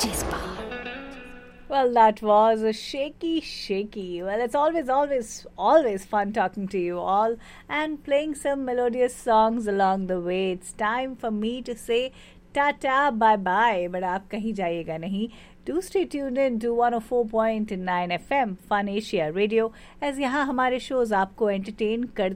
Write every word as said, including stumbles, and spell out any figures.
Well, that was a shaky, shaky. Well, it's always, always, always fun talking to you all and playing some melodious songs along the way. It's time for me to say ta-ta, bye-bye. But आप कहीं जाइएगा नहीं. Do stay tuned in to one oh four point nine F M Fun Asia Radio, as यहाँ हमारे shows आपको entertain कर